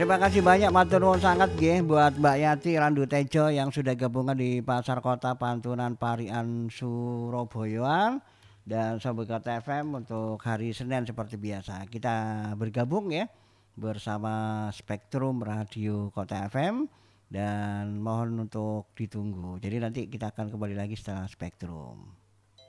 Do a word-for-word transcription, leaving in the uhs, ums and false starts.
Terima kasih banyak matur nuwun sangat nggih buat Mbak Yati Randu Tejo yang sudah gabungan di Pasar Kota Pantunan Parian Surabaya dan Sobat Kota F M untuk hari Senin seperti biasa. Kita bergabung ya bersama Spektrum Radio Kota F M dan mohon untuk ditunggu. Jadi nanti kita akan kembali lagi setelah Spektrum.